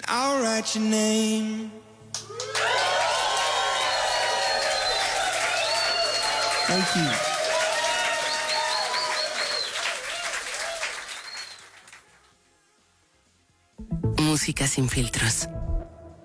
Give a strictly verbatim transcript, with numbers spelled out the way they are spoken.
and I'll write your name. Thank you. Música sin filtros.